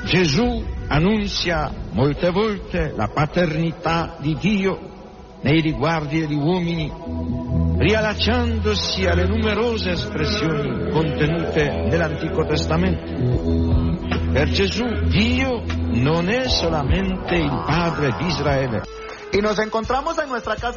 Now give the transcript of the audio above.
Gesù annunzia molte volte la paternità di Dio nei riguardi degli uomini, riallacciandosi alle numerose espressioni contenute nell'Antico Testamento. Per Gesù Dio non è solamente il Padre di Israele. Y nos encontramos en nuestra casa